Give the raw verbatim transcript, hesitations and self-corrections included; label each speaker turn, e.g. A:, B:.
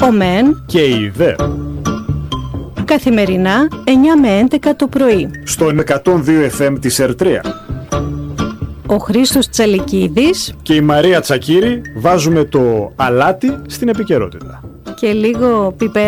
A: ο ΜΕΝ
B: και η ΔΕ.
A: Καθημερινά εννιά με έντεκα το πρωί.
B: Στο εκατόν δύο εφ εμ της Ερτρία.
A: Ο Χρήστος Τσαλικίδης
B: και η Μαρία Τσακύρη βάζουμε το αλάτι στην επικαιρότητα.
A: Και λίγο πιπέ.